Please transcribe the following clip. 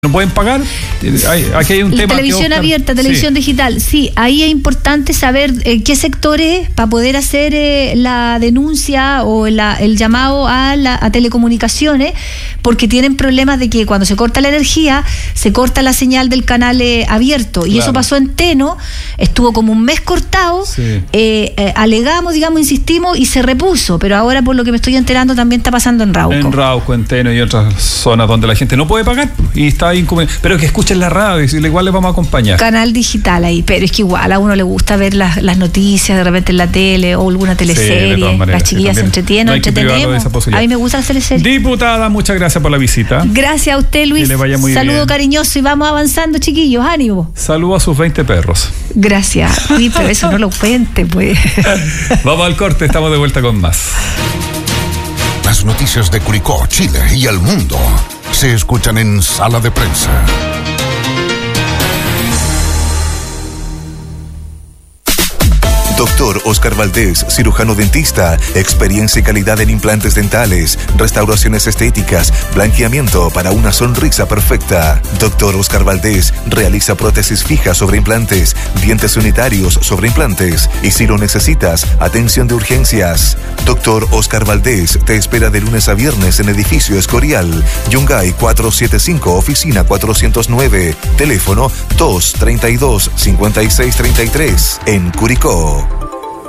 ¿No pueden pagar? Aquí hay un tema. Televisión abierta, televisión digital. Sí, ahí es importante saber qué sectores para poder hacer la denuncia o el llamado a telecomunicaciones, porque tienen problemas de que cuando se corta la energía, se corta la señal del canal abierto. Y eso pasó en Teno, estuvo como un mes cortado, alegamos, insistimos y se repuso. Pero ahora, por lo que me estoy enterando, también está pasando en Rauco. En Rauco, en Teno y otras zonas donde la gente no puede pagar y está pero que escuchen la radio y igual les vamos a acompañar. Canal digital ahí, pero es que igual a uno le gusta ver las noticias de repente en la tele o alguna teleserie. Las chiquillas se entretienen, no entretenemos. A mí me gusta las teleseries. Diputada, muchas gracias por la visita. Gracias a usted, Luis. Que le vaya muy Saludo bien. Cariñoso y vamos avanzando, chiquillos, ánimo. Saludo a sus 20 perros. Gracias. Sí, pero eso no lo cuente, pues. Vamos al corte, estamos de vuelta con más. Las noticias de Curicó, Chile y el mundo se escuchan en Sala de Prensa. Doctor Oscar Valdés, cirujano dentista, experiencia y calidad en implantes dentales, restauraciones estéticas, blanqueamiento para una sonrisa perfecta. Doctor Oscar Valdés realiza prótesis fijas sobre implantes, dientes unitarios sobre implantes y si lo necesitas, atención de urgencias. Doctor Oscar Valdés te espera de lunes a viernes en edificio Escorial, Yungay 475, oficina 409, teléfono 232-5633, en Curicó.